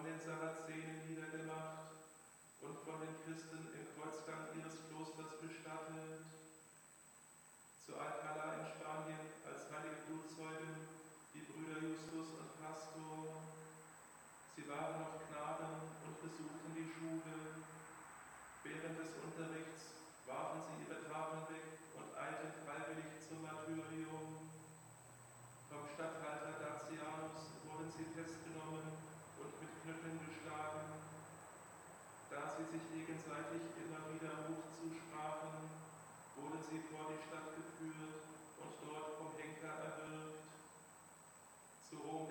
den Sarazenen niedergemacht und von den Christen im Kreuzgang ihres Klosters bestattet. Zu Alcalá in Spanien als heilige Blutzeugen die Brüder Justus und Pastor. Sie waren noch Knaben und besuchten die Schule. Während des Unterrichts warfen sie ihre Tafeln weg und eilten freiwillig zum Martyrium. Vom Statthalter Dacianus wurden sie festgenommen und mit Knüppeln geschlagen. Da sie sich gegenseitig immer wieder Mut zusprachen, wurden sie vor die Stadt geführt und dort vom Henker erwürgt. Zu Rom